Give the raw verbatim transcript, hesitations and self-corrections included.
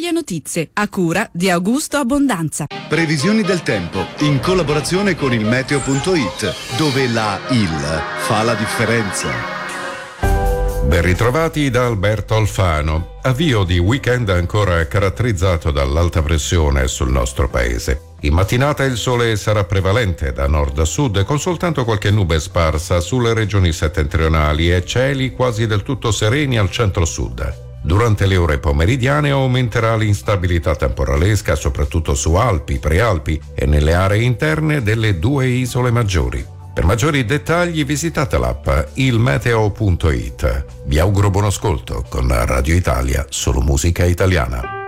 Italia Notizie, a cura di Augusto Abbondanza. Previsioni del tempo in collaborazione con il meteo punto it, dove la il fa la differenza. Ben ritrovati da Alberto Alfano. Avvio di weekend ancora caratterizzato dall'alta pressione sul nostro paese. In mattinata il sole sarà prevalente da nord a sud, con soltanto qualche nube sparsa sulle regioni settentrionali e cieli quasi del tutto sereni al centro-sud. Durante le ore pomeridiane aumenterà l'instabilità temporalesca, soprattutto su Alpi, Prealpi e nelle aree interne delle due isole maggiori. Per maggiori dettagli visitate l'app il meteo punto it. Vi auguro buon ascolto con Radio Italia, solo musica italiana.